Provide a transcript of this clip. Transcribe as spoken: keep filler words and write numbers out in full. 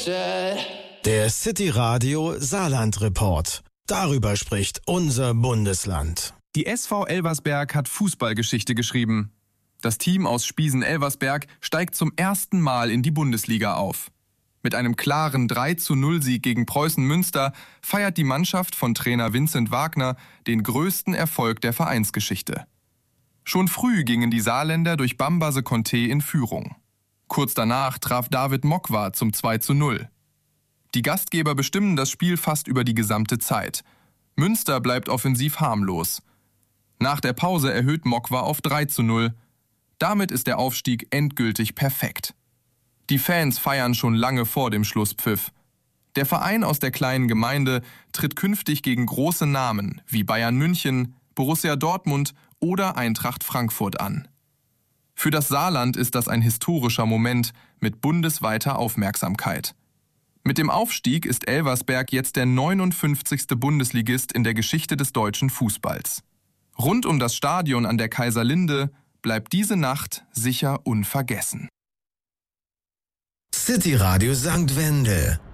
Der City Radio Saarland Report. Darüber spricht unser Bundesland. Die S V Elversberg hat Fußballgeschichte geschrieben. Das Team aus Spiesen-Elversberg steigt zum ersten Mal in die Bundesliga auf. Mit einem klaren drei zu null Sieg gegen Preußen Münster feiert die Mannschaft von Trainer Vincent Wagner den größten Erfolg der Vereinsgeschichte. Schon früh gingen die Saarländer durch Bambase Conte in Führung. Kurz danach traf David Mokwa zum zwei zu null. Die Gastgeber bestimmen das Spiel fast über die gesamte Zeit. Münster bleibt offensiv harmlos. Nach der Pause erhöht Mokwa auf drei zu null. Damit ist der Aufstieg endgültig perfekt. Die Fans feiern schon lange vor dem Schlusspfiff. Der Verein aus der kleinen Gemeinde tritt künftig gegen große Namen wie Bayern München, Borussia Dortmund oder Eintracht Frankfurt an. Für das Saarland ist das ein historischer Moment mit bundesweiter Aufmerksamkeit. Mit dem Aufstieg ist Elversberg jetzt der neunundfünfzigste Bundesligist in der Geschichte des deutschen Fußballs. Rund um das Stadion an der Kaiserlinde bleibt diese Nacht sicher unvergessen. City Radio Sankt Wendel.